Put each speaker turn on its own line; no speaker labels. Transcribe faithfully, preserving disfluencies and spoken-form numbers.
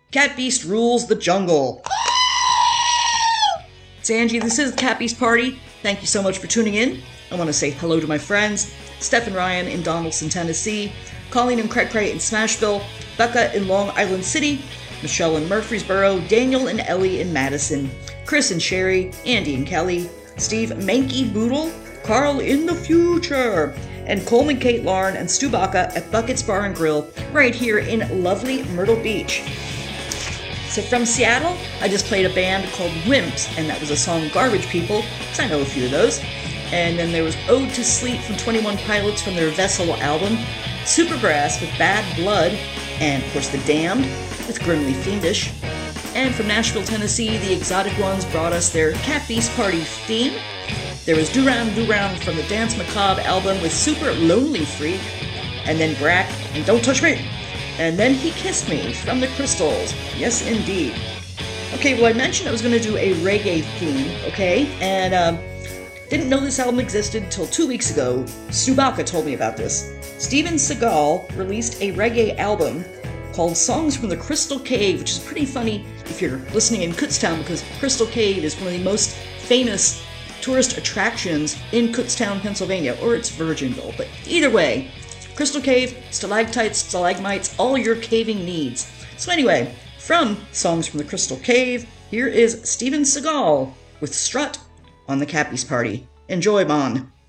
Cat Beast rules the jungle. It's Angie, this is the Cat Beast Party. Thank you so much for tuning in. I want to say hello to my friends, Steph and Ryan in Donaldson, Tennessee, Colleen and Craig Cray in Smashville, Becca in Long Island City, Michelle in Murfreesboro, Daniel and Ellie in Madison, Chris and Sherry, Andy and Kelly, Steve Manky Boodle, Carl in the future, and Coleman Kate Lauren and Stu Baca at Buckets Bar and Grill right here in lovely Myrtle Beach. So from Seattle, I just played a band called Wimps, and that was a song Garbage People, because I know a few of those. And then there was Ode to Sleep from twenty-one Pilots from their Vessel album, Supergrass with Bad Blood, and of course The Damned with Grimly Fiendish. And from Nashville, Tennessee, the Exotic Ones brought us their Cat Beast Party theme. There was Do Round Do Round from the Dance Macabre album with Super Lonely Freak, and then Brack and Don't Touch Me, and then He Kissed Me from the Crystals. Yes, indeed. Okay, well, I mentioned I was going to do a reggae theme, okay, and um, didn't know this album existed until two weeks ago. Stu Baca told me about this. Steven Seagal released a reggae album called Songs from the Crystal Cave, which is pretty funny if you're listening in Kutztown, because Crystal Cave is one of the most famous tourist attractions in Kutztown, Pennsylvania, or it's Virginville, but either way, Crystal Cave, stalactites, stalagmites, all your caving needs. So anyway, from Songs from the Crystal Cave, here is Steven Seagal with Strut on the Cat Beast Party. Enjoy, Mon.